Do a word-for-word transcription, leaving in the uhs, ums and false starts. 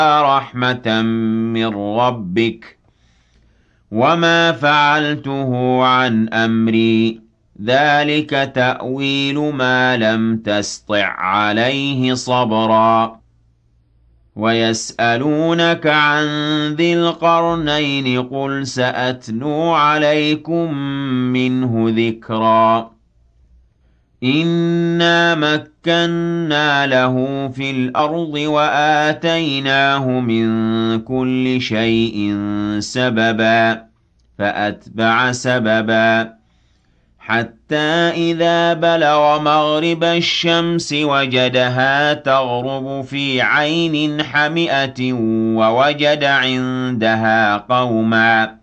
رحمة من ربك وما فعلته عن أمري ذلك تأويل ما لم تسطع عليه صبرا ويسألونك عن ذي القرنين قل سأتلو عليكم منه ذكرا إنا مكنا له في الأرض وآتيناه من كل شيء سببا فأتبع سببا حتى إذا بلغ مغرب الشمس وجدها تغرب في عين حمئة ووجد عندها قوما